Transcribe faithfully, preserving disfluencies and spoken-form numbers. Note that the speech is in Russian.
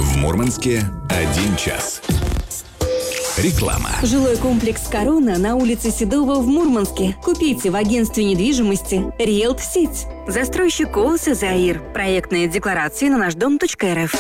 В Мурманске один час. Реклама. Жилой комплекс «Корона» на улице Седова в Мурманске. Купите в агентстве недвижимости «Риэлт Сеть». Застройщик ООО «Заир». Проектные декларации на наш дом точка эр эф.